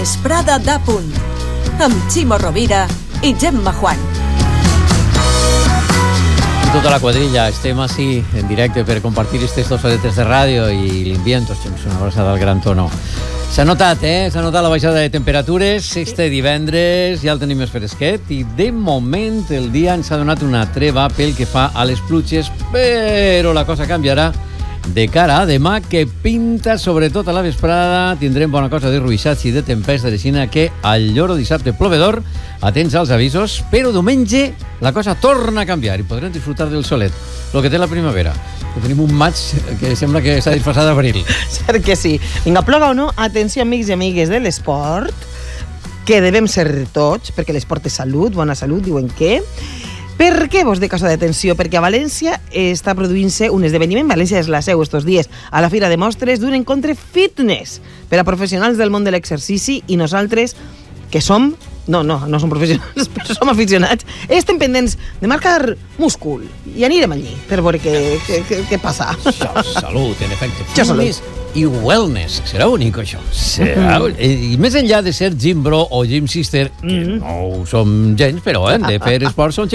Vesprada d'A Punt, amb Ximo Rovira i Gemma Juan. Tota la quadrilla, estem així en directe per compartir aquestes 2 horetes de ràdio i l'enviento, una abraçada al gran tono. S'ha notat, s'ha notat la baixada de temperatures. Este divendres ja el tenim més fresquet i de moment el dia ens ha donat una treva pel que fa a les pluges, però la cosa canviarà de cara a demà, que pinta sobretot a la vesprada. Tindrem bona cosa de ruixats i de tempesta, de Xina, que al lloro dissabte plovedor, atents als avisos, però diumenge la cosa torna a canviar i podrem disfrutar del solet, el que té la primavera. Que tenim un maig que sembla que s'ha disfressat d'abril. Cert que sí. Vinga, ploga o no, atenció, amics i amigues de l'esport, que devem ser tots, perquè l'esport és salut, bona salut, diuen que... Per què vos de casa d'atenció? Perquè a València està produint-se un esdeveniment. València és la seu estos dies a la Fira de Mostres d'un encontre fitness per a professionals del món de l'exercici, i nosaltres, que som... No som professionals, però som aficionats. Estem pendents de marcar múscul i anirem allí per veure què passa. Això, salut, en efecte. Això, salut. I wellness, serà únic això. I més enllà de ser gym bro o gym sister, que no ho som gens, però hem de fer esports, són